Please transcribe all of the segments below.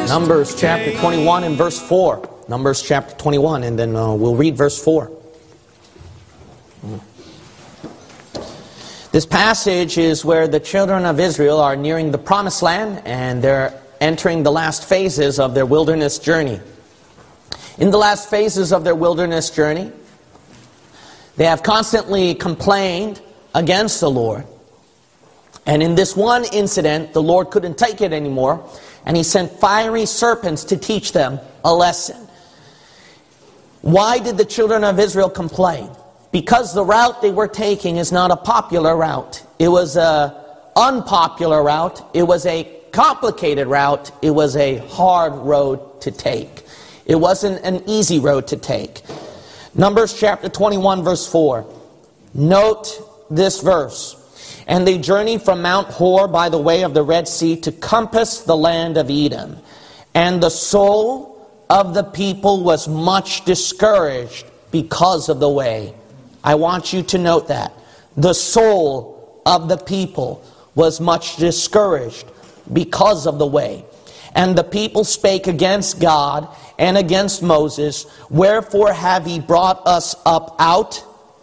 Numbers chapter 21 and verse 4. Numbers chapter 21, and then we'll read verse 4. This passage is where the children of Israel are nearing the promised land, and they're entering the last phases of their wilderness journey. In the last phases of their wilderness journey, they have constantly complained against the Lord. And in this one incident, the Lord couldn't take it anymore, and He sent fiery serpents to teach them a lesson. Why did the children of Israel complain? Because the route they were taking is not a popular route. It was an unpopular route. It was a complicated route. It was a hard road to take. It wasn't an easy road to take. Numbers chapter 21 verse 4. Note this verse. And they journeyed from Mount Hor by the way of the Red Sea to compass the land of Edom. And the soul of the people was much discouraged because of the way. I want you to note that. The soul of the people was much discouraged because of the way. And the people spake against God and against Moses, wherefore have ye brought us up out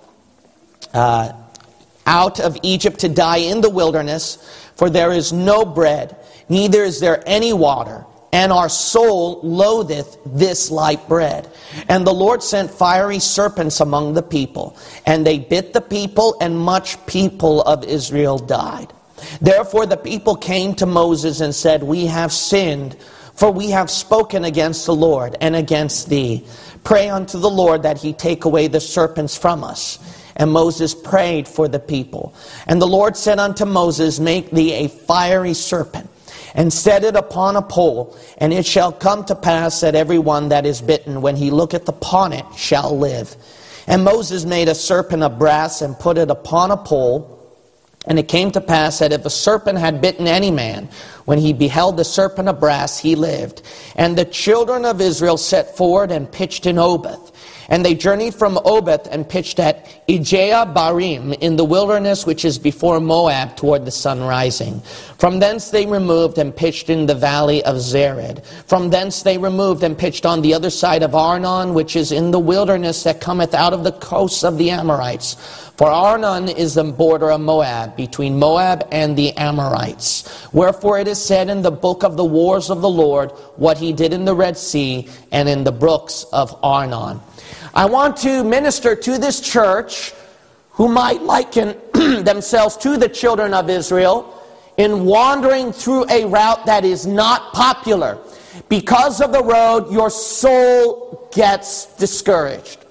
of Egypt to die in the wilderness? For there is no bread, neither is there any water, and our soul loatheth this light bread. And the Lord sent fiery serpents among the people, and they bit the people, and much people of Israel died. Therefore the people came to Moses and said, We have sinned, for we have spoken against the Lord and against thee. Pray unto the Lord that He take away the serpents from us. And Moses prayed for the people. And the Lord said unto Moses, Make thee a fiery serpent, and set it upon a pole, and it shall come to pass that every one that is bitten, when he looketh upon it, shall live. And Moses made a serpent of brass, and put it upon a pole. And it came to pass that if a serpent had bitten any man, when he beheld the serpent of brass, he lived. And the children of Israel set forward and pitched in Oboth. And they journeyed from Oboth and pitched at Ijah-Barim in the wilderness which is before Moab toward the sun rising. From thence they removed and pitched in the valley of Zered. From thence they removed and pitched on the other side of Arnon, which is in the wilderness that cometh out of the coasts of the Amorites. For Arnon is the border of Moab, between Moab and the Amorites. Wherefore it is said in the book of the wars of the Lord, what He did in the Red Sea and in the brooks of Arnon. I want to minister to this church who might liken themselves to the children of Israel in wandering through a route that is not popular. Because of the road, your soul gets discouraged.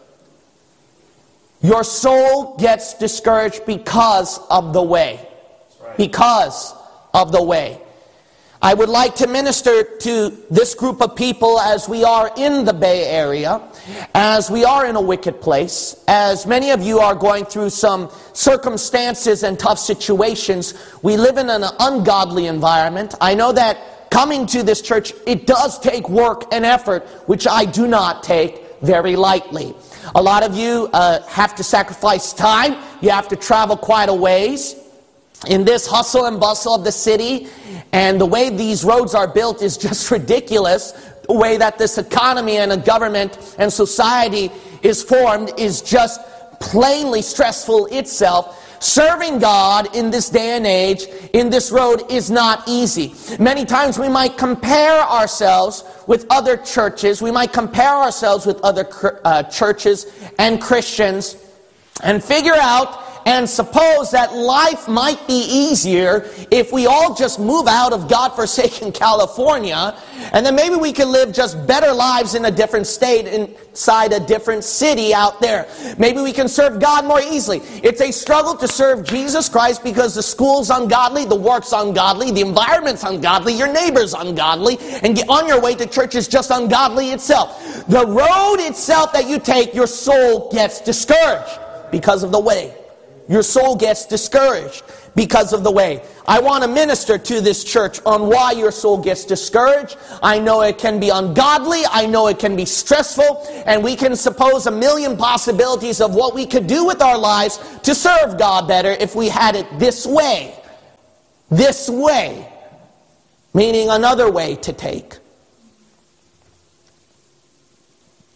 Your soul gets discouraged because of the way. Because of the way. I would like to minister to this group of people as we are in the Bay Area, as we are in a wicked place, as many of you are going through some circumstances and tough situations. We live in an ungodly environment. I know that coming to this church, it does take work and effort, which I do not take very lightly. A lot of you have to sacrifice time. You have to travel quite a ways. In this hustle and bustle of the city, and the way these roads are built is just ridiculous. The way that this economy and a government and society is formed is just plainly stressful itself. Serving God in this day and age, in this road, is not easy. Many times we might compare ourselves with other churches. We might compare ourselves with other churches and Christians and figure out and suppose that life might be easier if we all just move out of God-forsaken California, and then maybe we could live just better lives in a different state, inside a different city out there. Maybe we can serve God more easily. It's a struggle to serve Jesus Christ because the school's ungodly, the work's ungodly, the environment's ungodly, your neighbor's ungodly, and get on your way to church is just ungodly itself. The road itself that you take, your soul gets discouraged because of the way. Your soul gets discouraged because of the way. I want to minister to this church on why your soul gets discouraged. I know it can be ungodly. I know it can be stressful. And we can suppose a million possibilities of what we could do with our lives to serve God better if we had it this way. This way. Meaning another way to take.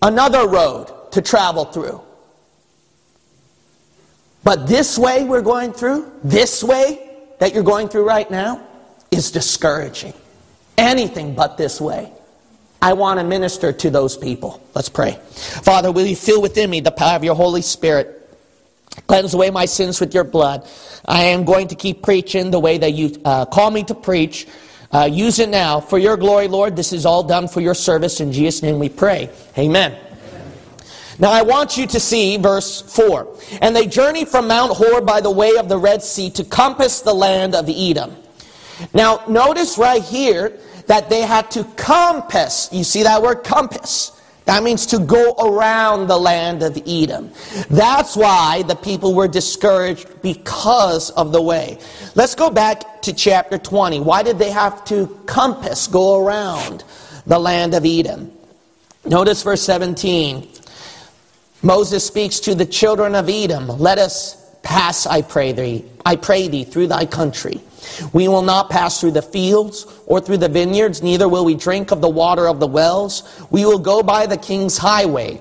another road to travel through. But this way we're going through, this way that you're going through right now, is discouraging. Anything but this way. I want to minister to those people. Let's pray. Father, will you fill within me the power of your Holy Spirit? Cleanse away my sins with your blood. I am going to keep preaching the way that you call me to preach. Use it now for your glory, Lord. This is all done for your service. In Jesus' name we pray. Amen. Now I want you to see verse 4. And they journeyed from Mount Hor by the way of the Red Sea to compass the land of Edom. Now notice right here that they had to compass. You see that word, compass? That means to go around the land of Edom. That's why the people were discouraged, because of the way. Let's go back to chapter 20. Why did they have to compass, go around the land of Edom? Notice verse 17. Moses speaks to the children of Edom. Let us pass, I pray thee, through thy country. We will not pass through the fields or through the vineyards, neither will we drink of the water of the wells. We will go by the king's highway.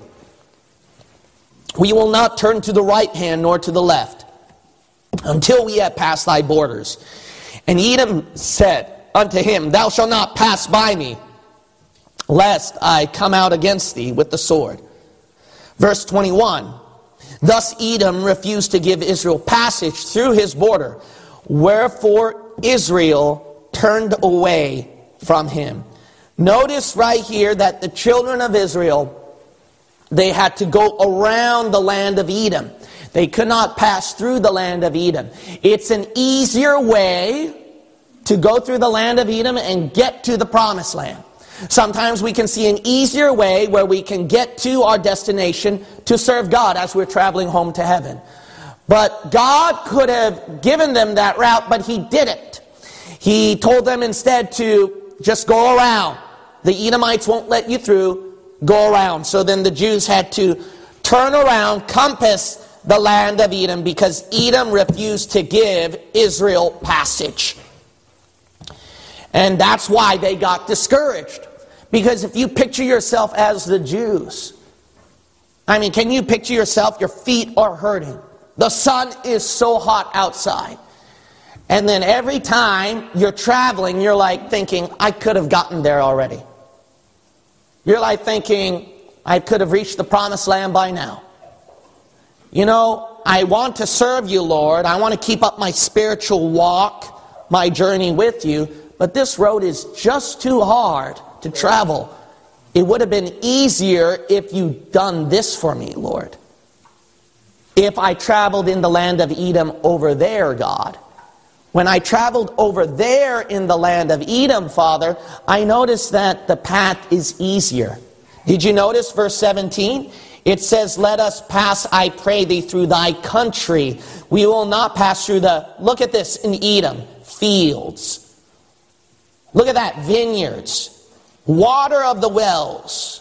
We will not turn to the right hand nor to the left, until we have passed thy borders. And Edom said unto him, Thou shalt not pass by me, lest I come out against thee with the sword. Verse 21. Thus Edom refused to give Israel passage through his border, wherefore Israel turned away from him. Notice right here that the children of Israel, they had to go around the land of Edom. They could not pass through the land of Edom. It's an easier way to go through the land of Edom and get to the promised land. Sometimes we can see an easier way where we can get to our destination to serve God as we're traveling home to heaven. But God could have given them that route, but He didn't. He told them instead to just go around. The Edomites won't let you through, go around. So then the Jews had to turn around, compass the land of Edom, because Edom refused to give Israel passage. And that's why they got discouraged. Because if you picture yourself as the Jews, I mean, can you picture yourself? Your feet are hurting. The sun is so hot outside. And then every time you're traveling, you're like thinking, I could have gotten there already. You're like thinking, I could have reached the promised land by now. You know, I want to serve you, Lord. I want to keep up my spiritual walk, my journey with you. But this road is just too hard to travel. It would have been easier if you'd done this for me, Lord. If I traveled in the land of Edom over there, God. When I traveled over there in the land of Edom, Father, I noticed that the path is easier. Did you notice verse 17? It says, let us pass, I pray thee, through thy country. We will not pass through the, look at this in Edom, fields. Look at that, vineyards. Water of the wells.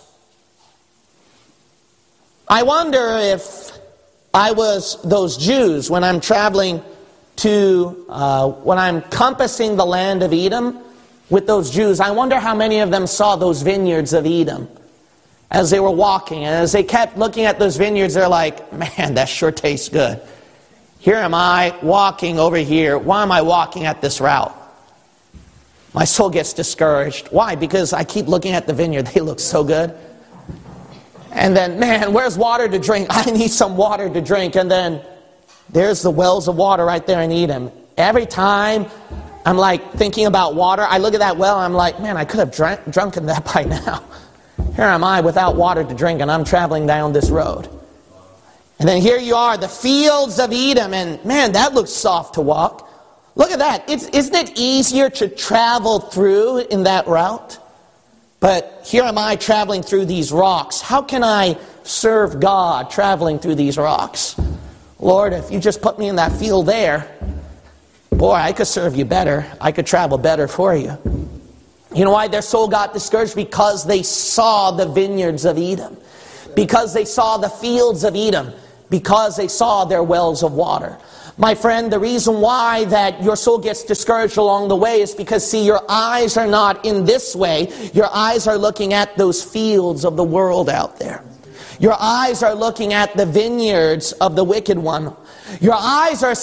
I wonder if I was those Jews when I'm traveling to, when I'm compassing the land of Edom with those Jews. I wonder how many of them saw those vineyards of Edom as they were walking. And as they kept looking at those vineyards, they're like, man, that sure tastes good. Here am I walking over here. Why am I walking at this route? My soul gets discouraged. Why? Because I keep looking at the vineyard. They look so good. And then, man, where's water to drink? I need some water to drink. And then there's the wells of water right there in Edom. Every time I'm like thinking about water, I look at that well and I'm like, man, I could have drunken that by now. Here am I without water to drink and I'm traveling down this road. And then here you are, the fields of Edom. And man, that looks soft to walk. Look at that. Isn't it easier to travel through in that route? But here am I traveling through these rocks. How can I serve God traveling through these rocks? Lord, if you just put me in that field there, boy, I could serve you better. I could travel better for you. You know why their soul got discouraged? Because they saw the vineyards of Edom. Because they saw the fields of Edom. Because they saw their wells of water. My friend, the reason why that your soul gets discouraged along the way is because, see, your eyes are not in this way. Your eyes are looking at those fields of the world out there. Your eyes are looking at the vineyards of the wicked one. Your eyes are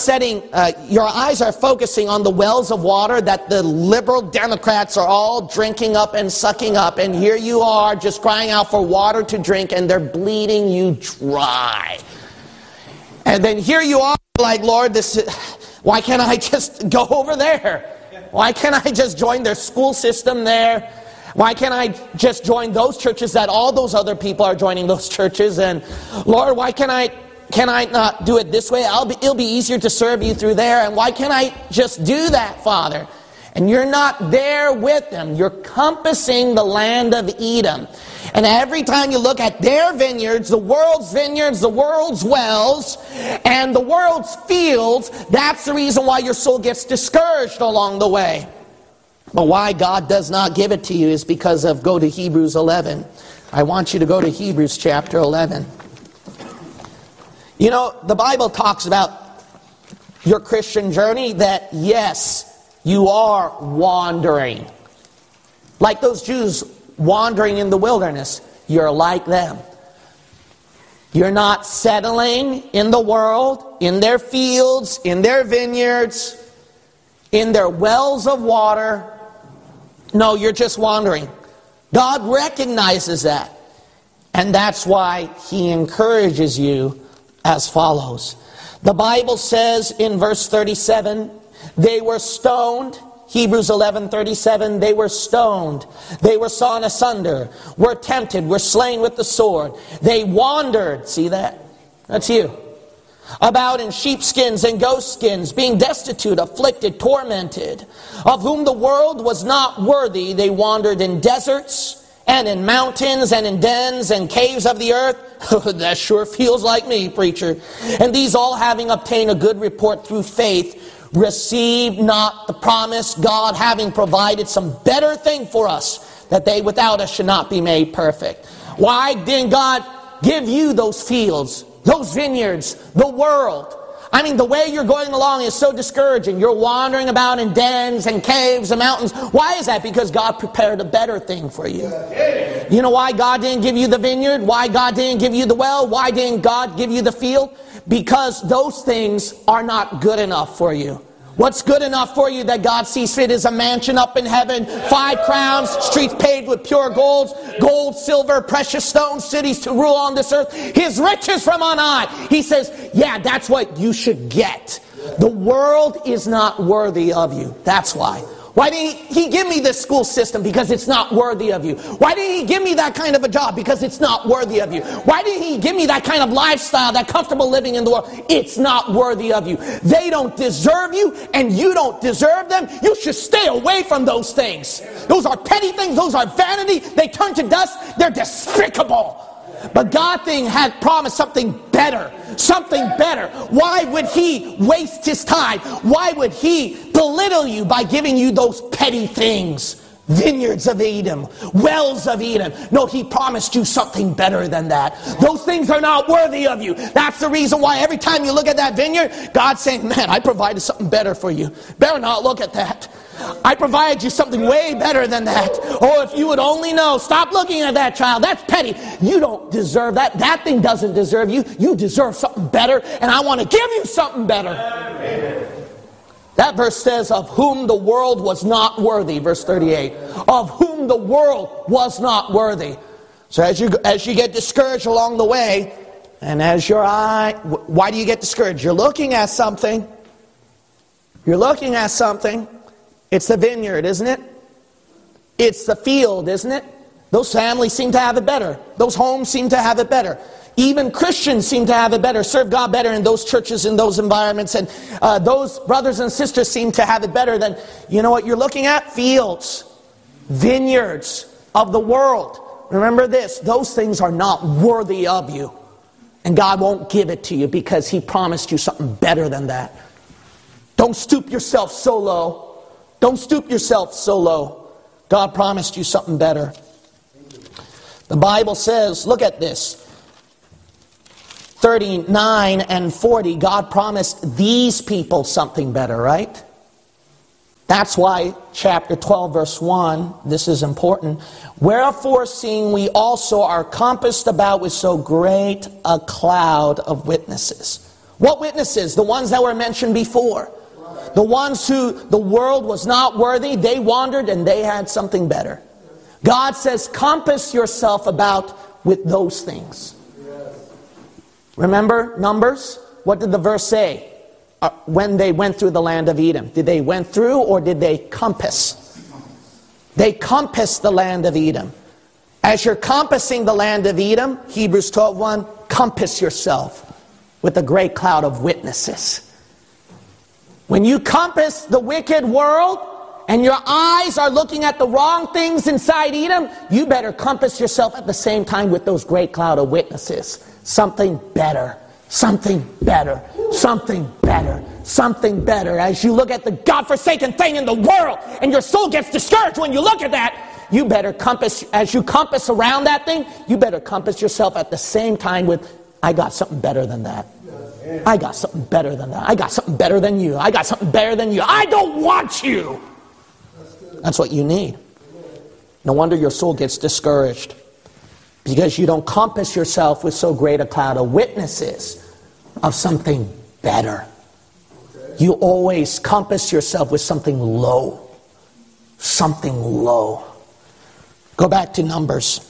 focusing on the wells of water that the liberal Democrats are all drinking up and sucking up. And here you are just crying out for water to drink, and they're bleeding you dry. And then here you are like, Lord, why can't I just go over there? Why can't I just join their school system there? Why can't I just join those churches that all those other people are joining those churches? And Lord, why can't I not do it this way? It'll be easier to serve you through there. And why can't I just do that, Father? And you're not there with them. You're compassing the land of Edom. And every time you look at their vineyards, the world's wells, and the world's fields, that's the reason why your soul gets discouraged along the way. But why God does not give it to you is because of, go to Hebrews 11. I want you to go to Hebrews chapter 11. You know, the Bible talks about your Christian journey that, yes, you are wandering. Like those Jews wandering in the wilderness, you're like them. You're not settling in the world, in their fields, in their vineyards, in their wells of water. No, you're just wandering. God recognizes that. And that's why He encourages you as follows. The Bible says in verse 37, they were stoned. Hebrews 11:37, they were stoned. They were sawn asunder, were tempted, were slain with the sword. They wandered, see that? That's you. About in sheepskins and goatskins, being destitute, afflicted, tormented, of whom the world was not worthy. They wandered in deserts and in mountains and in dens and caves of the earth. That sure feels like me, preacher. And these all, having obtained a good report through faith, received not the promise, God having provided some better thing for us, that they without us should not be made perfect. Why didn't God give you those fields, those vineyards, the world? I mean, the way you're going along is so discouraging. You're wandering about in dens and caves and mountains. Why is that? Because God prepared a better thing for you. You know why God didn't give you the vineyard? Why God didn't give you the well? Why didn't God give you the field? Because those things are not good enough for you. What's good enough for you that God sees fit is a mansion up in heaven, 5 crowns, streets paved with pure gold, silver, precious stones, cities to rule on this earth, His riches from on high. He says, yeah, that's what you should get. The world is not worthy of you. That's why. Why didn't He give me this school system? Because it's not worthy of you. Why didn't He give me that kind of a job? Because it's not worthy of you. Why didn't He give me that kind of lifestyle, that comfortable living in the world? It's not worthy of you. They don't deserve you, and you don't deserve them. You should stay away from those things. Those are petty things. Those are vanity. They turn to dust. They're despicable. But God had promised something better. Something better. Why would He waste His time? Why would He belittle you by giving you those petty things? Vineyards of Edom, wells of Edom. No, He promised you something better than that. Those things are not worthy of you. That's the reason why every time you look at that vineyard, God's saying, man, I provided something better for you. Better not look at that. I provided you something way better than that. Oh, if you would only know. Stop looking at that, child. That's petty. You don't deserve that. That thing doesn't deserve you. You deserve something better, and I want to give you something better. Amen. That verse says, of whom the world was not worthy, verse 38. Of whom the world was not worthy. So as you get discouraged along the way, and as your eye, why do you get discouraged? You're looking at something. You're looking at something. It's the vineyard, isn't it? It's the field, isn't it? Those families seem to have it better. Those homes seem to have it better. Even Christians seem to have it better, serve God better in those churches, in those environments. And those brothers and sisters seem to have it better than, you know what you're looking at? Fields, vineyards of the world. Remember this, those things are not worthy of you. And God won't give it to you because He promised you something better than that. Don't stoop yourself so low. Don't stoop yourself so low. God promised you something better. The Bible says, look at this. 39 and 40, God promised these people something better, right? That's why chapter 12, verse 1, this is important. Wherefore, seeing we also are compassed about with so great a cloud of witnesses. What witnesses? The ones that were mentioned before. The ones who the world was not worthy, they wandered and they had something better. God says, compass yourself about with those things. Remember Numbers? What did the verse say? When they went through the land of Edom. Did they went through or did they compass? They compassed the land of Edom. As you're compassing the land of Edom, Hebrews 12:1, compass yourself with a great cloud of witnesses. When you compass the wicked world and your eyes are looking at the wrong things inside Edom, you better compass yourself at the same time with those great cloud of witnesses. Something better. Something better, something better, something better. As you look at the godforsaken thing in the world and your soul gets discouraged when you look at that, you better compass, as you compass around that thing, you better compass yourself at the same time with, I got something better than that. I got something better than that. I got something better than you. I got something better than you. I don't want you. That's what you need. No wonder your soul gets discouraged. Because you don't compass yourself with so great a cloud of witnesses of something better. You always compass yourself with something low. Something low. Go back to Numbers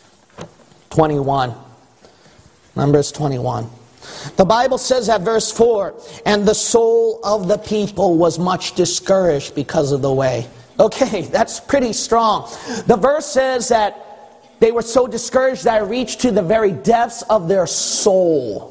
21. Numbers 21. The Bible says at verse 4, and the soul of the people was much discouraged because of the way. Okay, that's pretty strong. The verse says that they were so discouraged that it reached to the very depths of their soul.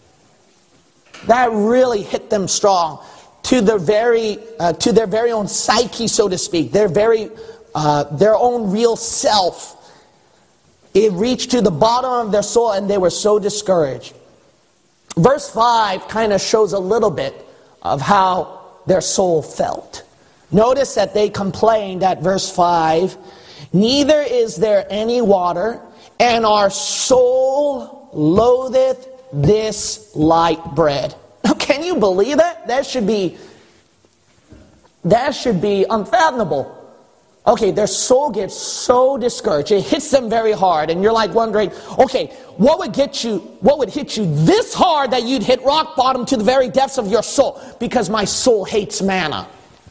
That really hit them strong. To their very own psyche, so to speak. Their own real self. It reached to the bottom of their soul and they were so discouraged. Verse 5 kind of shows a little bit of how their soul felt. Notice that they complained at verse 5, neither is there any water, and our soul loatheth this light bread. Now, can you believe that? That should be unfathomable. Okay, their soul gets so discouraged. It hits them very hard, and you're like wondering, okay, what would hit you this hard that you'd hit rock bottom to the very depths of your soul? Because my soul hates manna.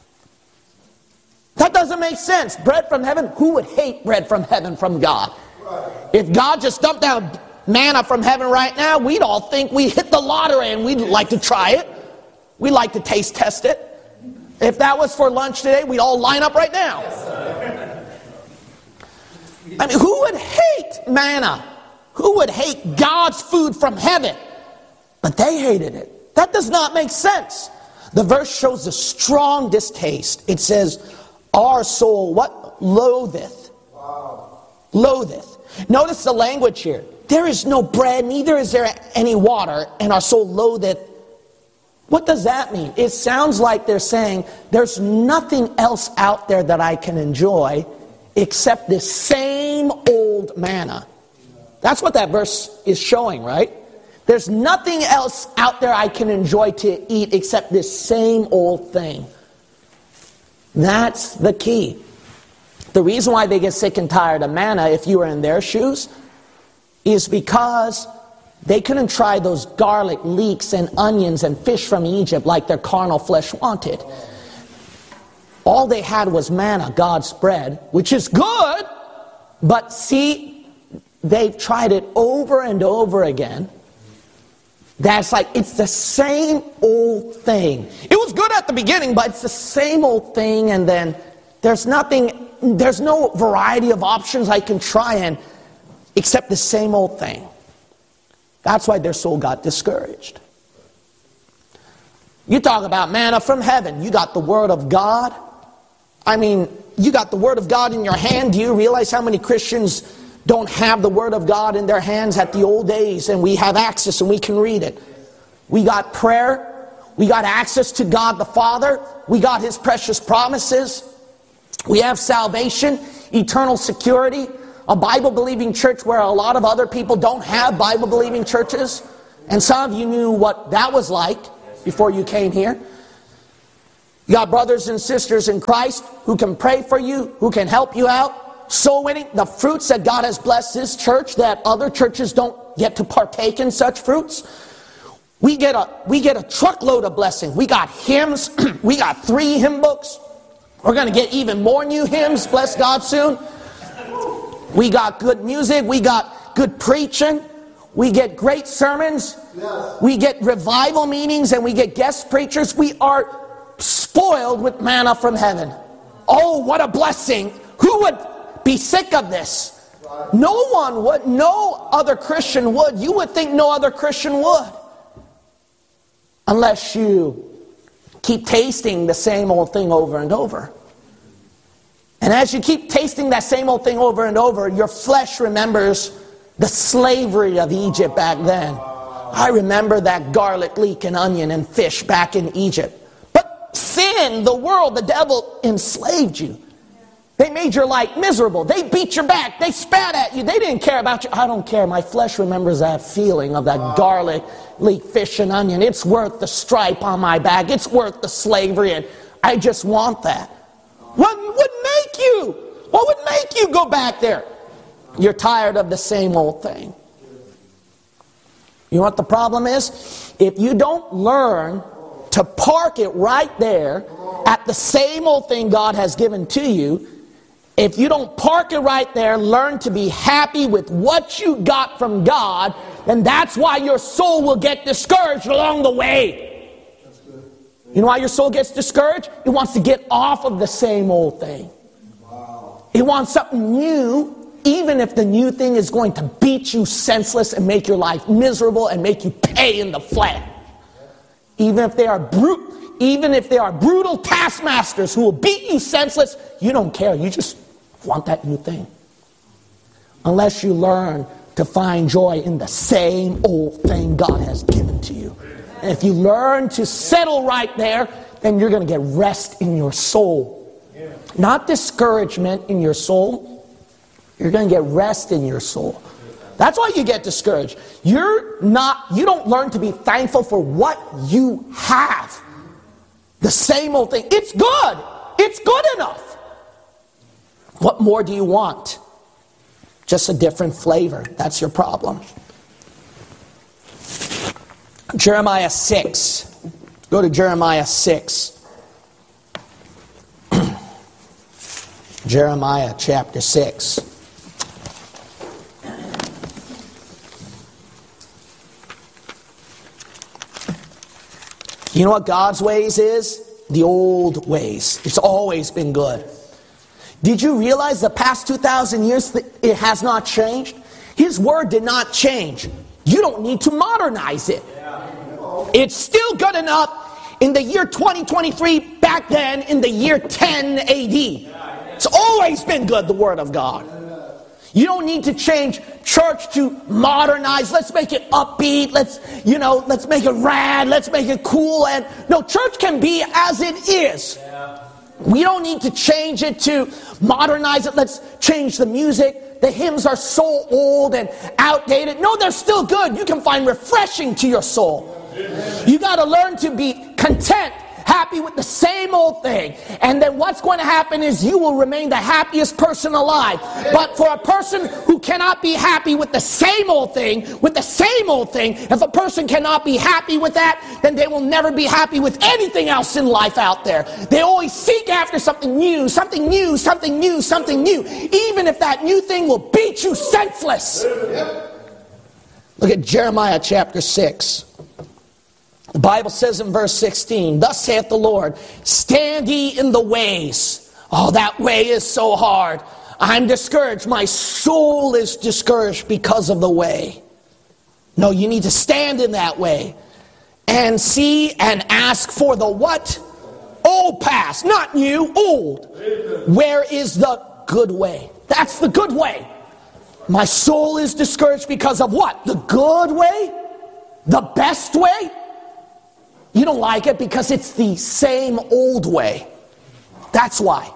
That doesn't make sense. Bread from heaven? Who would hate bread from heaven from God? If God just dumped down manna from heaven right now, we'd all think we hit the lottery and we'd like to try it. We'd like to taste test it. If that was for lunch today, we'd all line up right now. I mean, who would hate manna? Who would hate God's food from heaven? But they hated it. That does not make sense. The verse shows a strong distaste. It says, our soul, what? Loatheth. Wow. Loatheth. Notice the language here. There is no bread, neither is there any water, and our soul loatheth. What does that mean? It sounds like they're saying, there's nothing else out there that I can enjoy except this same old manna. That's what that verse is showing, right? There's nothing else out there I can enjoy to eat except this same old thing. That's the key. The reason why they get sick and tired of manna, if you were in their shoes, is because they couldn't try those garlic, leeks, and onions and fish from Egypt like their carnal flesh wanted. All they had was manna, God's bread, which is good, but see, they've tried it over and over again. That's like, it's the same old thing. It was good at the beginning, but it's the same old thing, and then there's no variety of options I can try and except the same old thing. That's why their soul got discouraged. You talk about manna from heaven. You got the Word of God. I mean, you got the Word of God in your hand. Do you realize how many Christians don't have the Word of God in their hands at the old days, and we have access and we can read it? We got prayer. We got access to God the Father. We got His precious promises. We have salvation, eternal security, a Bible-believing church where a lot of other people don't have Bible-believing churches. And some of you knew what that was like before you came here. You got brothers and sisters in Christ who can pray for you, who can help you out. Soul winning, the fruits that God has blessed this church that other churches don't get to partake in such fruits. We get a truckload of blessing. We got hymns. We got 3 hymn books. We're going to get even more new hymns, bless God, soon. We got good music. We got good preaching. We get great sermons. We get revival meetings, and we get guest preachers. We are spoiled with manna from heaven. Oh, what a blessing. Who would be sick of this? No one would. No other Christian would. You would think no other Christian would. Unless you keep tasting the same old thing over and over. And as you keep tasting that same old thing over and over, your flesh remembers the slavery of Egypt back then. I remember that garlic, leek, and onion and fish back in Egypt. Sin, the world, the devil enslaved you. They made your life miserable. They beat your back. They spat at you. They didn't care about you. I don't care. My flesh remembers that feeling of that garlic, leek, fish, and onion. It's worth the stripe on my back. It's worth the slavery, and I just want that. What would make you go back there? You're tired of the same old thing. You know what the problem is? If you don't learn to park it right there at the same old thing God has given to you, if you don't park it right there, learn to be happy with what you got from God, then that's why your soul will get discouraged along the way. You know why your soul gets discouraged? It wants to get off of the same old thing. It wants something new, even if the new thing is going to beat you senseless and make your life miserable and make you pay in the flesh. Even if they are brutal taskmasters who will beat you senseless, you don't care. You just want that new thing. Unless you learn to find joy in the same old thing God has given to you. And if you learn to settle right there, then you're going to get rest in your soul. Not discouragement in your soul. You're going to get rest in your soul. That's why you get discouraged. You don't learn to be thankful for what you have. The same old thing. It's good. It's good enough. What more do you want? Just a different flavor. That's your problem. Jeremiah 6. Go to Jeremiah 6. Jeremiah chapter 6. You know what God's ways is? The old ways. It's always been good. Did you realize the past 2,000 years that it has not changed? His word did not change. You don't need to modernize it. It's still good enough in the year 2023, back then in the year 10 AD. It's always been good, the word of God. You don't need to change church to modernize. Let's make it upbeat. Let's make it rad. Let's make it cool. And no, church can be as it is. We don't need to change it to modernize it. Let's change the music. The hymns are so old and outdated. No, they're still good. You can find refreshing to your soul. You got to learn to be content, happy with the same old thing. And then what's going to happen is you will remain the happiest person alive. But for a person who cannot be happy with the same old thing, if a person cannot be happy with that, then they will never be happy with anything else in life out there. They always seek after something new, something new, something new, something new, even if that new thing will beat you senseless. Look at Jeremiah chapter 6. The Bible says in verse 16, "Thus saith the Lord, stand ye in the ways." Oh, that way is so hard. I'm discouraged. My soul is discouraged because of the way. No, you need to stand in that way. And see and ask for the what? Old past, not new, old. Where is the good way? That's the good way. My soul is discouraged because of what? The good way? The best way? You don't like it because it's the same old way. That's why.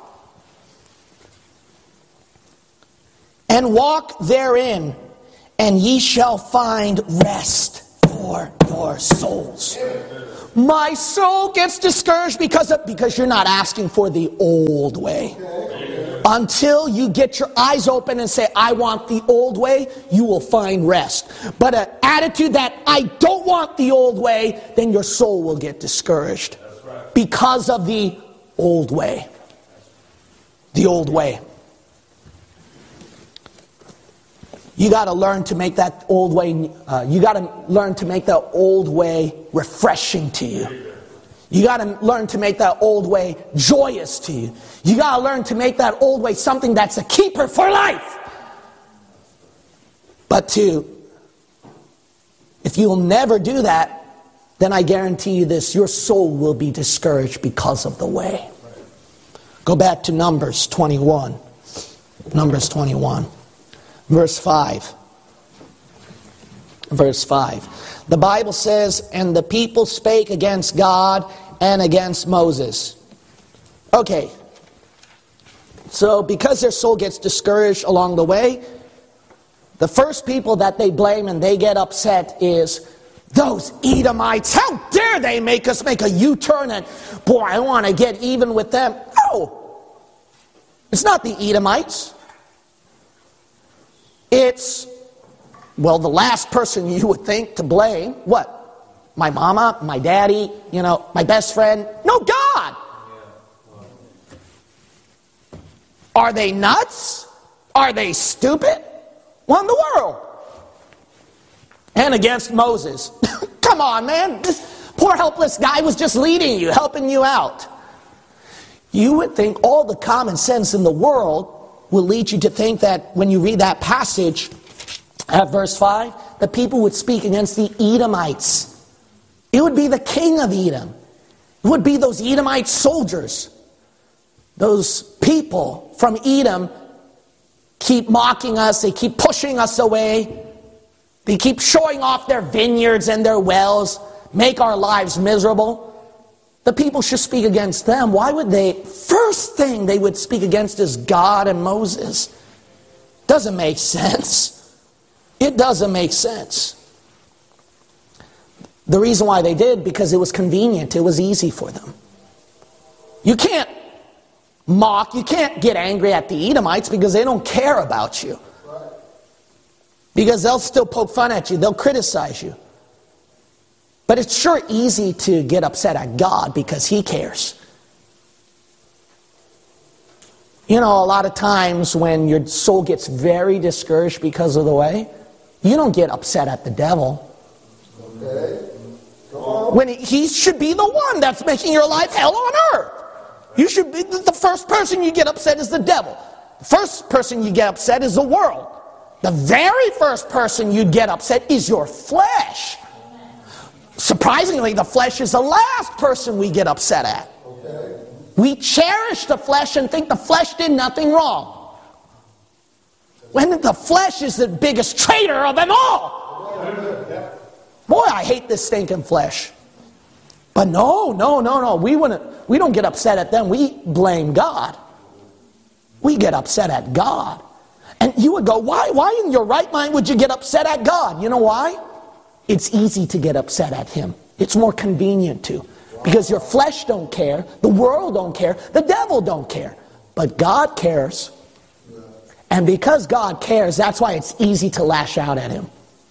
And walk therein, and ye shall find rest for your souls. My soul gets discouraged because you're not asking for the old way. Until you get your eyes open and say, I want the old way, you will find rest. But an attitude that I don't want the old way, then your soul will get discouraged. Because of the old way. The old way. You got to learn to make that old way, you got to learn to make that old way refreshing to you. You got to learn to make that old way joyous to you. You got to learn to make that old way something that's a keeper for life. But if you'll never do that, then I guarantee you this, your soul will be discouraged because of the way. Go back to Numbers 21. Numbers 21. Verse 5. Verse 5. The Bible says, and the people spake against God and against Moses. Okay. So because their soul gets discouraged along the way, the first people that they blame and they get upset is those Edomites. How dare they make us make a U-turn, and boy, I want to get even with them. No. It's not the Edomites. It's, well, the last person you would think to blame. What? My mama, my daddy, my best friend? No, God. Are they nuts? Are they stupid? What in the world? And against Moses. Come on, man. This poor helpless guy was just leading you, helping you out. You would think all the common sense in the world will lead you to think that when you read that passage at verse 5, the people would speak against the Edomites. It would be the king of Edom. It would be those Edomite soldiers. Those people from Edom keep mocking us. They keep pushing us away. They keep showing off their vineyards and their wells, make our lives miserable. The people should speak against them. Why would they? First thing they would speak against is God and Moses. Doesn't make sense. It doesn't make sense. The reason why they did, because it was convenient. It was easy for them. You can't mock, you can't get angry at the Edomites because they don't care about you. Because they'll still poke fun at you. They'll criticize you. But it's sure easy to get upset at God because He cares. A lot of times when your soul gets very discouraged because of the way, you don't get upset at the devil. Okay. When he should be the one that's making your life hell on earth. You should be the first person you get upset is the devil. The first person you get upset is the world. The very first person you'd get upset is your flesh. Surprisingly, the flesh is the last person we get upset at. Okay. We cherish the flesh and think the flesh did nothing wrong. When the flesh is the biggest traitor of them all. Boy, I hate this stinking flesh. But no. We don't get upset at them. We blame God. We get upset at God. And you would go, why in your right mind would you get upset at God? You know why? It's easy to get upset at Him. It's more convenient to. Because your flesh don't care, the world don't care, the devil don't care. But God cares. And because God cares, that's why it's easy to lash out at Him.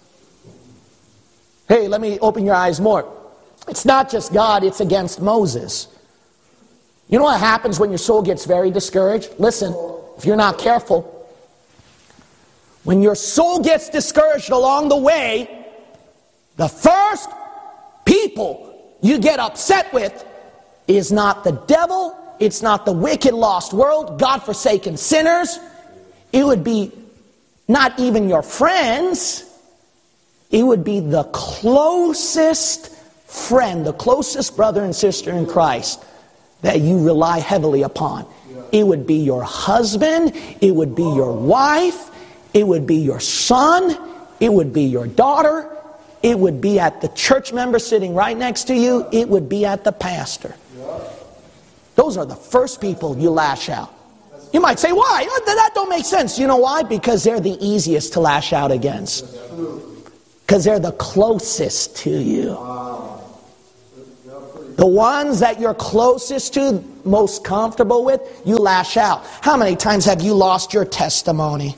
Hey, let me open your eyes more. It's not just God, it's against Moses. You know what happens when your soul gets very discouraged? Listen, if you're not careful, when your soul gets discouraged along the way, the first people you get upset with is not the devil, it's not the wicked lost world, God-forsaken sinners. It would be not even your friends. It would be the closest friend, the closest brother and sister in Christ that you rely heavily upon. It would be your husband, it would be your wife, it would be your son, it would be your daughter, it would be at the church member sitting right next to you, it would be at the pastor. Those are the first people you lash out. You might say, why? That don't make sense. You know why? Because they're the easiest to lash out against. Because they're the closest to you. The ones that you're closest to, most comfortable with, you lash out. How many times have you lost your testimony?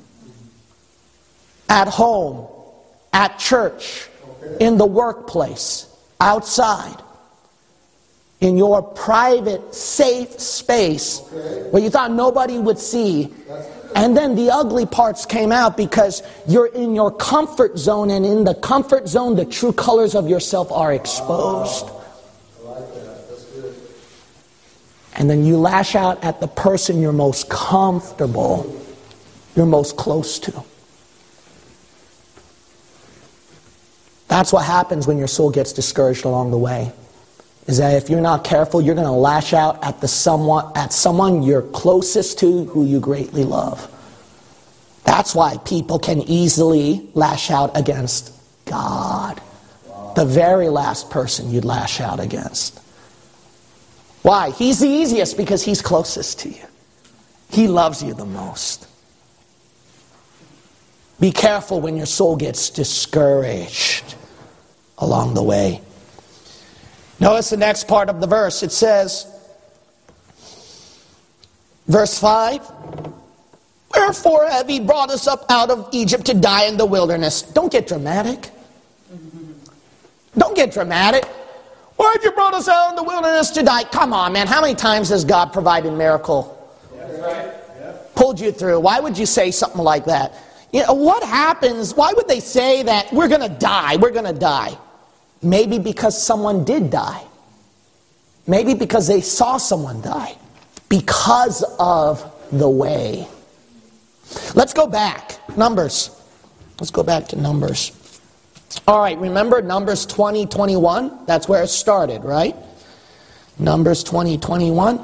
At home, at church, in the workplace, outside, in your private, safe space where you thought nobody would see. And then the ugly parts came out because you're in your comfort zone, and in the comfort zone, the true colors of yourself are exposed. And then you lash out at the person you're most comfortable, you're most close to. That's what happens when your soul gets discouraged along the way. Is that if you're not careful, you're going to lash out at someone you're closest to who you greatly love. That's why people can easily lash out against God. The very last person you'd lash out against. Why? He's the easiest because he's closest to you. He loves you the most. Be careful when your soul gets discouraged along the way. Notice the next part of the verse. It says, verse 5, wherefore have ye brought us up out of Egypt to die in the wilderness? Don't get dramatic. Don't get dramatic. Why have you brought us out in the wilderness to die? Come on, man. How many times has God provided miracle? That's right. Yeah. Pulled you through. Why would you say something like that? You know, what happens? Why would they say that we're going to die? We're going to die. Maybe because someone did die. Maybe because they saw someone die. Because of the way. Let's go back. Numbers. Let's go back to Numbers. All right, remember Numbers 20:21? That's where it started, right? Numbers 20:21.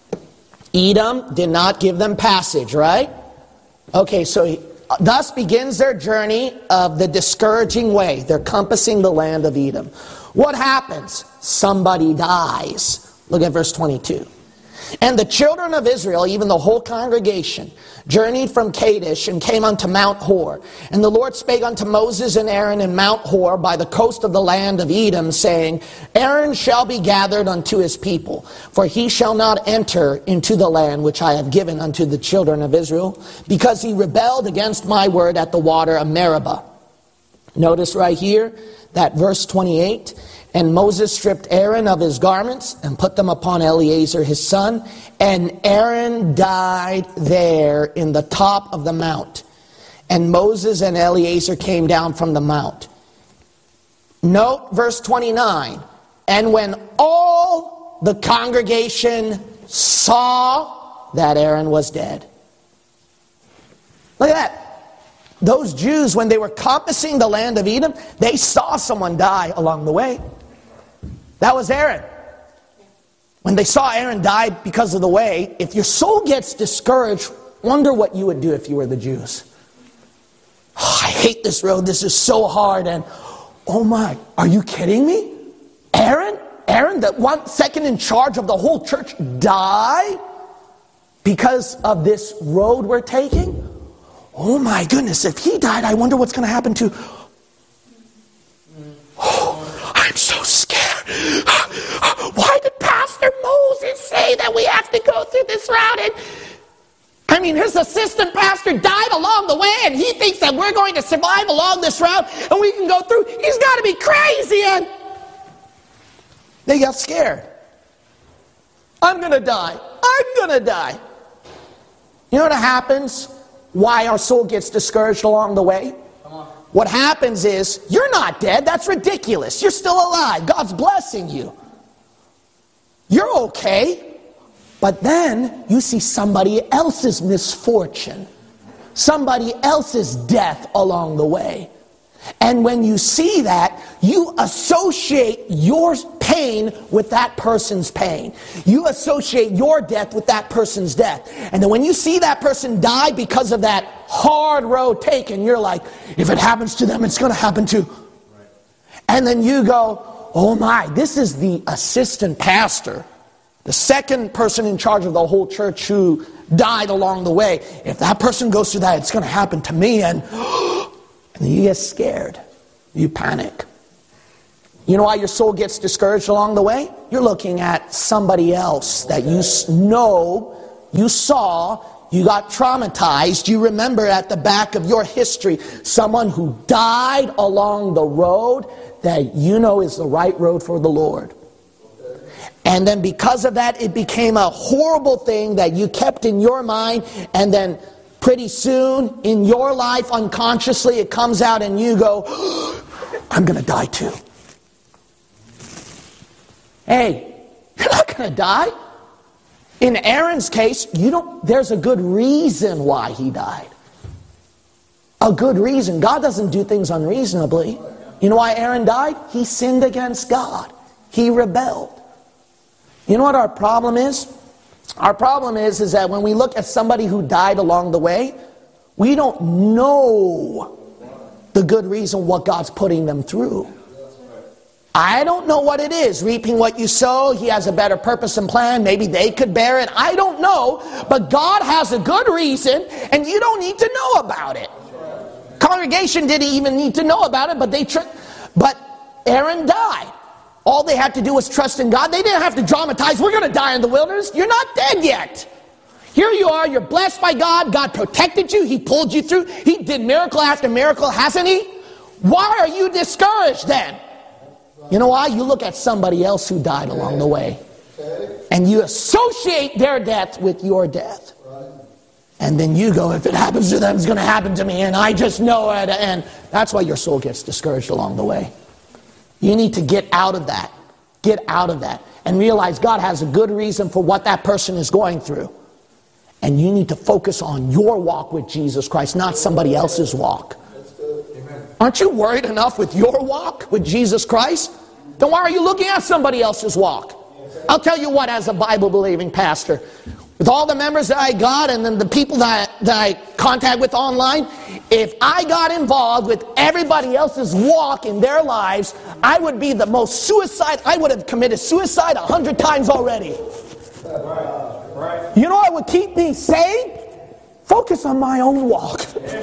Edom did not give them passage, right? Okay, so thus begins their journey of the discouraging way. They're compassing the land of Edom. What happens? Somebody dies. Look at verse 22. And the children of Israel, even the whole congregation, journeyed from Kadesh and came unto Mount Hor. And the Lord spake unto Moses and Aaron in Mount Hor by the coast of the land of Edom, saying, Aaron shall be gathered unto his people, for he shall not enter into the land which I have given unto the children of Israel, because he rebelled against my word at the water of Meribah. Notice right here that verse 28, and Moses stripped Aaron of his garments and put them upon Eleazar his son, and Aaron died there in the top of the mount. And Moses and Eleazar came down from the mount. Note verse 29, and when all the congregation saw that Aaron was dead. Look at that. Those Jews, when they were compassing the land of Edom, they saw someone die along the way. That was Aaron. When they saw Aaron die because of the way, if your soul gets discouraged, wonder what you would do if you were the Jews. Oh, I hate this road. This is so hard. And oh my, are you kidding me? Aaron, the one second in charge of the whole church, died because of this road we're taking? Oh my goodness, if he died, I wonder what's going to happen to... Oh, I'm so scared. Why did Pastor Moses say that we have to go through this route? And I mean, his assistant pastor died along the way, and he thinks that we're going to survive along this route and we can go through. He's got to be crazy. And they got scared. I'm going to die. I'm going to die. You know what happens? Why our soul gets discouraged along the way? What happens is, you're not dead. That's ridiculous. You're still alive. God's blessing you. You're okay. But then you see somebody else's misfortune, somebody else's death along the way. And when you see that, you associate your pain with that person's pain. You associate your death with that person's death. And then when you see that person die because of that hard road taken, you're like, if it happens to them, it's going to happen too. And then you go, oh my, this is the assistant pastor, the second person in charge of the whole church who died along the way. If that person goes through that, it's going to happen to me. And then you get scared. You panic. You know why your soul gets discouraged along the way? You're looking at somebody else that you know, you saw, you got traumatized. You remember at the back of your history someone who died along the road that you know is the right road for the Lord. And then because of that, it became a horrible thing that you kept in your mind, and then pretty soon in your life, unconsciously, it comes out and you go, I'm going to die too. Hey, you're not going to die. In Aaron's case, there's a good reason why he died. A good reason. God doesn't do things unreasonably. You know why Aaron died? He sinned against God. He rebelled. You know what our problem is? Our problem is that when we look at somebody who died along the way, we don't know the good reason what God's putting them through. I don't know what it is. Reaping what you sow. He has a better purpose and plan. Maybe they could bear it. I don't know. But God has a good reason, and you don't need to know about it. Congregation didn't even need to know about it, but Aaron died. All they had to do was trust in God. They didn't have to dramatize, we're going to die in the wilderness. You're not dead yet. Here you are, you're blessed by God. God protected you. He pulled you through. He did miracle after miracle, hasn't he? Why are you discouraged then? You know why? You look at somebody else who died along the way, and you associate their death with your death. And then you go, if it happens to them, it's going to happen to me, and I just know it. And that's why your soul gets discouraged along the way. You need to get out of that. Get out of that. And realize God has a good reason for what that person is going through. And you need to focus on your walk with Jesus Christ, not somebody else's walk. Aren't you worried enough with your walk with Jesus Christ? Then why are you looking at somebody else's walk? I'll tell you what, as a Bible-believing pastor, with all the members that I got and then the people that I contact with online, if I got involved with everybody else's walk in their lives, I would be the most suicide. I would have committed suicide 100 times already. You know what would keep me sane? Focus on my own walk.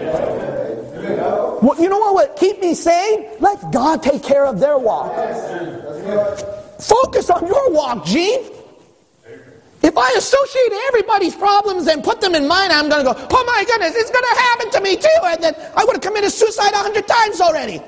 You know what would keep me sane? Let God take care of their walk. Focus on your walk, Gene. If I associate everybody's problems and put them in mine, I'm going to go, oh my goodness, it's going to happen to me too. And then I would have committed suicide 100 times already.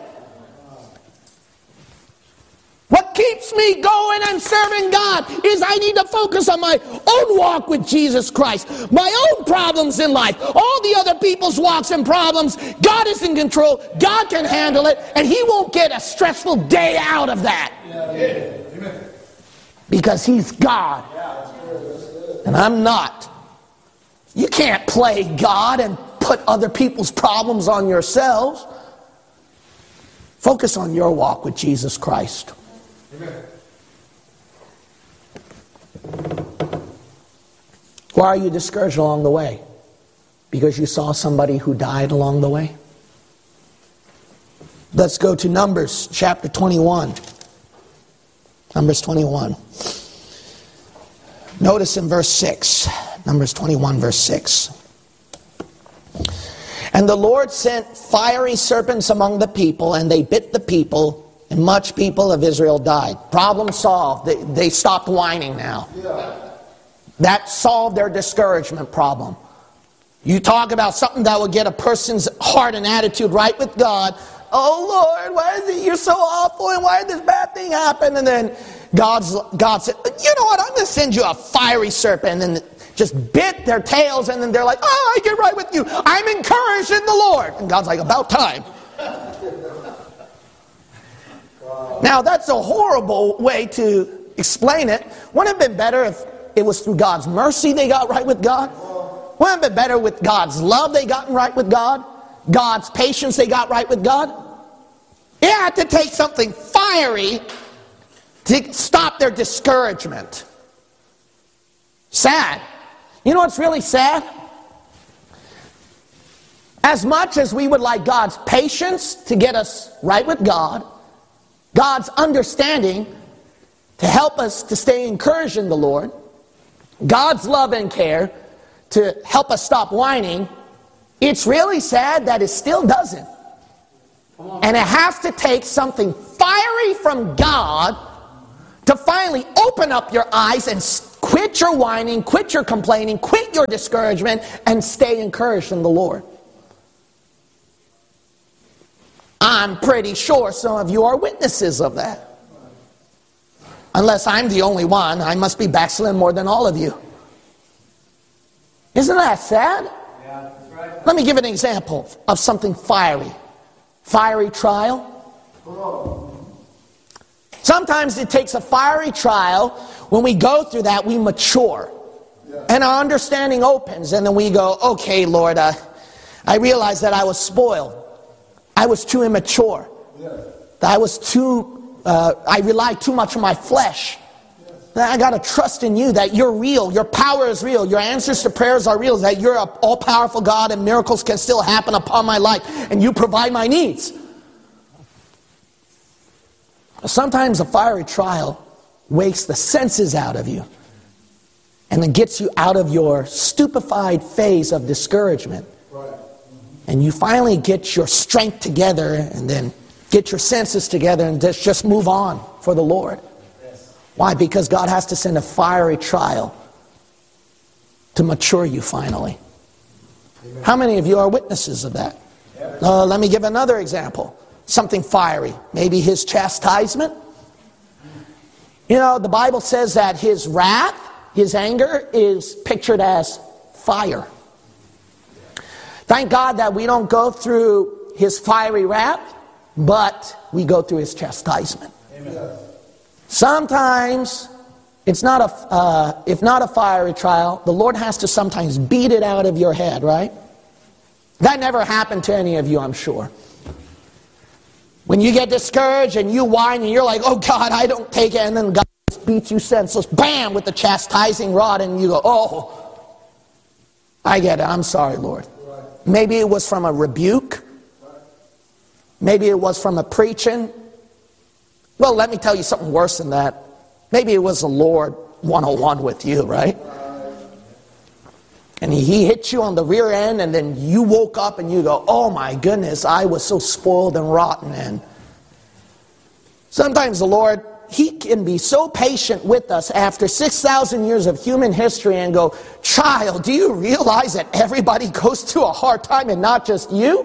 What keeps me going and serving God is I need to focus on my own walk with Jesus Christ. My own problems in life. All the other people's walks and problems, God is in control. God can handle it. And He won't get a stressful day out of that. Because He's God. And I'm not. You can't play God and put other people's problems on yourselves. Focus on your walk with Jesus Christ. Amen. Why are you discouraged along the way? Because you saw somebody who died along the way? Let's go to Numbers chapter 21. Numbers 21. Notice in verse 6. Numbers 21 verse 6. And the Lord sent fiery serpents among the people, and they bit the people, and much people of Israel died. Problem solved. They stopped whining now. That solved their discouragement problem. You talk about something that will get a person's heart and attitude right with God. Oh Lord, why is it you're so awful, and why did this bad thing happen? And then God said, you know what, I'm going to send you a fiery serpent. And then just bit their tails, and then they're like, oh, I get right with you. I'm encouraged in the Lord. And God's like, about time. Now, that's a horrible way to explain it. Wouldn't it have been better if it was through God's mercy they got right with God? Wouldn't it have been better with God's love they got right with God? God's patience they got right with God? It had to take something fiery to stop their discouragement. Sad. You know what's really sad? As much as we would like God's patience to get us right with God, God's understanding to help us to stay encouraged in the Lord, God's love and care to help us stop whining, it's really sad that it still doesn't. And it has to take something fiery from God to finally open up your eyes and quit your whining, quit your complaining, quit your discouragement, and stay encouraged in the Lord. I'm pretty sure some of you are witnesses of that. Unless I'm the only one, I must be backslidden more than all of you. Isn't that sad? Yeah, that's right. Let me give an example of something fiery. Fiery trial. Sometimes it takes a fiery trial. When we go through that, we mature. And our understanding opens. And then we go, okay, Lord, I realized that I was spoiled. I was too immature. I relied too much on my flesh. I got to trust in you that you're real. Your power is real. Your answers to prayers are real. That you're an all-powerful God and miracles can still happen upon my life. And you provide my needs. Sometimes a fiery trial wakes the senses out of you. And then gets you out of your stupefied phase of discouragement. And you finally get your strength together and then get your senses together and just move on for the Lord. Why? Because God has to send a fiery trial to mature you finally. Amen. How many of you are witnesses of that? Let me give another example. Something fiery. Maybe his chastisement. You know, the Bible says that his wrath, his anger, is pictured as fire. Thank God that we don't go through his fiery wrath, but we go through his chastisement. Amen. Sometimes, it's not if not a fiery trial, the Lord has to sometimes beat it out of your head, right? That never happened to any of you, I'm sure. When you get discouraged and you whine and you're like, oh God, I don't take it, and then God just beats you senseless, bam, with the chastising rod, and you go, oh, I get it, I'm sorry, Lord. Maybe it was from a rebuke. Maybe it was from a preaching. Well, let me tell you something worse than that. Maybe it was the Lord 101 with you, right? And he hit you on the rear end, and then you woke up and you go, oh my goodness, I was so spoiled and rotten. And sometimes the Lord, he can be so patient with us after 6,000 years of human history and go, child, do you realize that everybody goes through a hard time and not just you?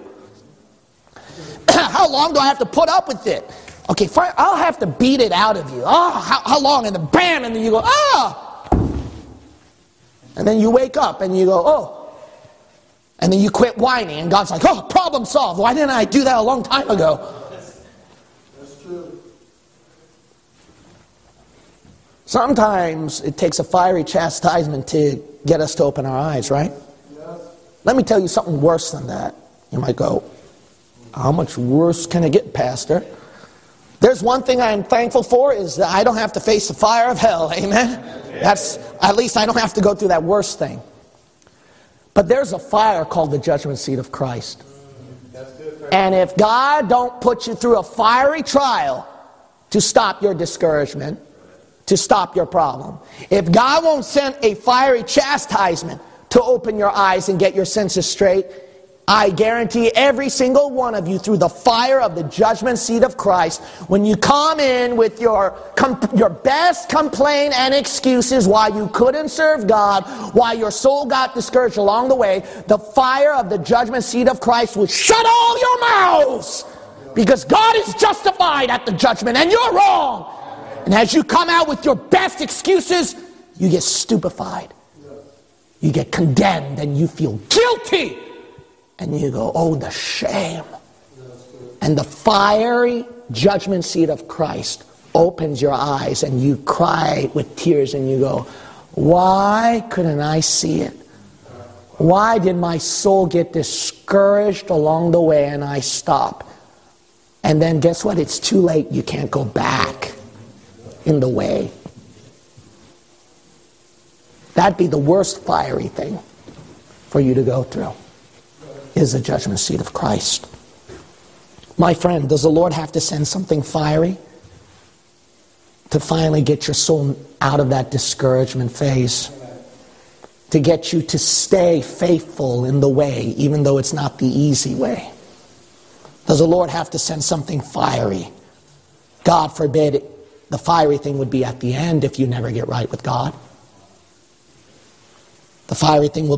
How long do I have to put up with it? Okay, fine, I'll have to beat it out of you. Oh, how long? And then bam, and then you go, ah! And then you wake up and you go, oh. And then you quit whining and God's like, oh, problem solved. Why didn't I do that a long time ago? That's true. Sometimes it takes a fiery chastisement to get us to open our eyes, right? Yes. Let me tell you something worse than that. You might go, how much worse can it get, Pastor? There's one thing I am thankful for is that I don't have to face the fire of hell. Amen? That's, at least I don't have to go through that worst thing. But there's a fire called the judgment seat of Christ. And if God don't put you through a fiery trial to stop your discouragement, to stop your problem, if God won't send a fiery chastisement to open your eyes and get your senses straight, I guarantee every single one of you through the fire of the judgment seat of Christ, when you come in with your best complaint and excuses why you couldn't serve God, why your soul got discouraged along the way, the fire of the judgment seat of Christ will shut all your mouths, because God is justified at the judgment and you're wrong. And as you come out with your best excuses, you get stupefied. You get condemned and you feel guilty. And you go, oh, the shame. And the fiery judgment seat of Christ opens your eyes and you cry with tears and you go, why couldn't I see it? Why did my soul get discouraged along the way and I stop? And then guess what? It's too late. You can't go back in the way. That'd be the worst fiery thing for you to go through. Is the judgment seat of Christ. My friend, does the Lord have to send something fiery to finally get your soul out of that discouragement phase? To get you to stay faithful in the way, even though it's not the easy way? Does the Lord have to send something fiery? God forbid the fiery thing would be at the end if you never get right with God. The fiery thing will